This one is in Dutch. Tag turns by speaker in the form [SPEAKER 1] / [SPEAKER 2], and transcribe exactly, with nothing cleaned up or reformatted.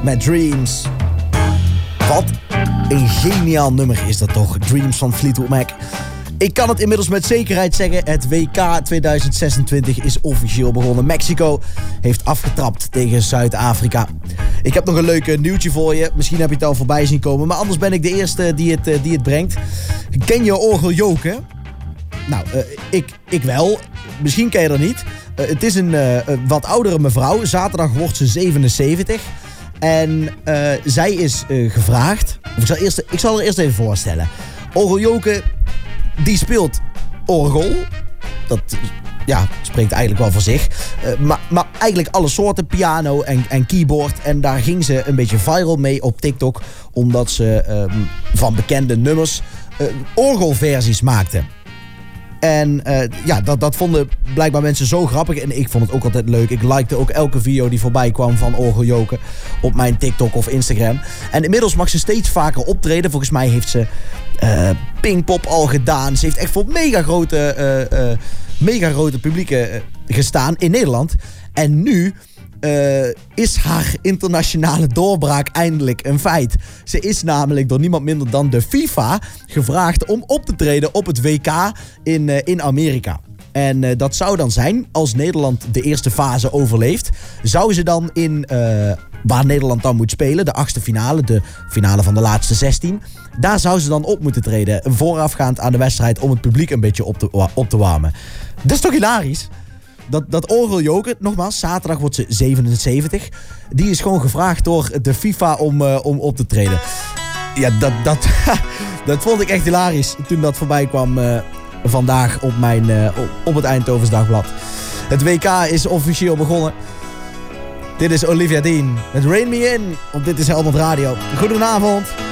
[SPEAKER 1] met Dreams. Wat een geniaal nummer is dat toch, Dreams van Fleetwood Mac. Ik kan het inmiddels met zekerheid zeggen, het W K tweeduizend zesentwintig is officieel begonnen. Mexico heeft afgetrapt tegen Zuid-Afrika. Ik heb nog een leuk nieuwtje voor je. Misschien heb je het al voorbij zien komen, maar anders ben ik de eerste die het, die het brengt. Ken je orgeljoken? Nou, uh, ik, ik wel. Misschien ken je dat niet. Uh, het is een uh, wat oudere mevrouw. Zaterdag wordt ze zevenenzeventig. En uh, zij is uh, gevraagd... Ik zal, eerst, ik zal er eerst even voorstellen. Orgeljoken, die speelt orgel. Dat ja, spreekt eigenlijk wel voor zich. Uh, maar, maar eigenlijk alle soorten, piano en, en keyboard. En daar ging ze een beetje viral mee op TikTok. Omdat ze uh, van bekende nummers uh, orgelversies maakte. En uh, ja, dat, dat vonden blijkbaar mensen zo grappig. En ik vond het ook altijd leuk. Ik likte ook elke video die voorbij kwam van orgeljoken op mijn TikTok of Instagram. En inmiddels mag ze steeds vaker optreden. Volgens mij heeft ze uh, Pinkpop al gedaan. Ze heeft echt voor mega grote, uh, uh, mega grote publieken uh, gestaan in Nederland. En nu... Uh, is haar internationale doorbraak eindelijk een feit. Ze is namelijk door niemand minder dan de FIFA gevraagd om op te treden op het W K in, uh, in Amerika. En uh, dat zou dan zijn, als Nederland de eerste fase overleeft, zou ze dan in, uh, waar Nederland dan moet spelen, de achtste finale, de finale van de laatste zestien, daar zou ze dan op moeten treden, voorafgaand aan de wedstrijd, om het publiek een beetje op te, op te warmen. Dat is toch hilarisch? Dat, dat orgeljoken, nogmaals, zaterdag wordt ze zevenenzeventig. Die is gewoon gevraagd door de FIFA om, uh, om op te treden. Ja, dat, dat, dat vond ik echt hilarisch toen dat voorbij kwam uh, vandaag op, mijn, uh, op, op het Eindhovens Dagblad. Het W K is officieel begonnen. Dit is Olivia Dean met Rain Me In. Want dit is Helmond Radio. Goedenavond.